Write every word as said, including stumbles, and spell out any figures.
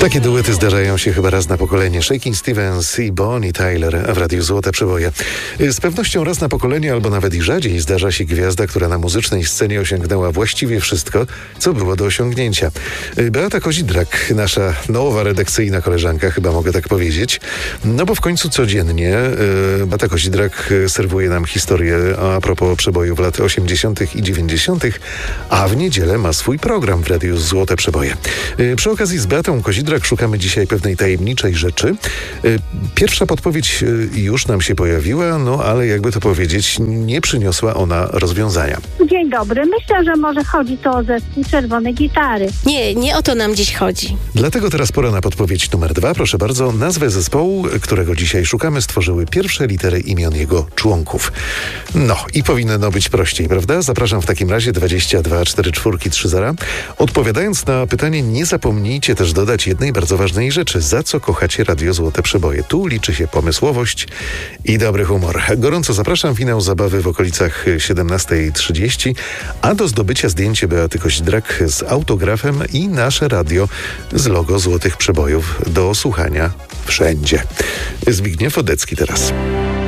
Takie duety zdarzają się chyba raz na pokolenie. Shakin' Stevens i Bonnie Tyler w Radiu Złote Przeboje. Z pewnością raz na pokolenie, albo nawet i rzadziej, zdarza się gwiazda, która na muzycznej scenie osiągnęła właściwie wszystko, co było do osiągnięcia. Beata Kozidrak, nasza nowa redakcyjna koleżanka, chyba mogę tak powiedzieć. No bo w końcu codziennie Beata Kozidrak serwuje nam historię a propos przebojów lat osiemdziesiątych i dziewięćdziesiątych, a w niedzielę ma swój program w Radiu Złote Przeboje. Przy okazji z Beatą Kozidrak szukamy dzisiaj pewnej tajemniczej rzeczy. Pierwsza podpowiedź już nam się pojawiła, no ale jakby to powiedzieć, nie przyniosła ona rozwiązania. Dzień dobry. Myślę, że może chodzi to o zespół Czerwone Gitary. Nie, nie o to nam dziś chodzi. Dlatego teraz pora na podpowiedź numer dwa. Proszę bardzo, nazwę zespołu, którego dzisiaj szukamy, stworzyły pierwsze litery imion jego członków. No i powinno być prościej, prawda? Zapraszam w takim razie dwadzieścia dwa czterdzieści cztery trzy zero. Odpowiadając na pytanie, nie zapomnijcie też dodać jednej bardzo ważnej rzeczy. Za co kochacie Radio Złote Przeboje? Tu liczy się pomysłowość i dobry humor. Gorąco zapraszam. Finał zabawy w okolicach siedemnasta trzydzieści, a do zdobycia zdjęcie Beaty Kozidrak z autografem i nasze radio z logo Złotych Przebojów do słuchania wszędzie. Zbigniew Odecki teraz.